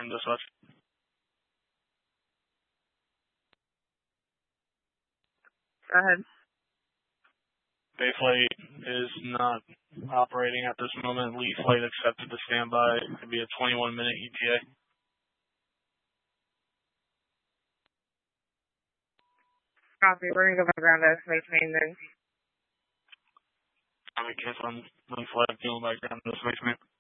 and dispatch. Go ahead. Bay flight is not operating at this moment. Lead flight accepted to standby. It could be a 21-minute ETA. Copy. We're going to go back around to space maintenance. I cancel on lead flight, going back down to the space maintenance.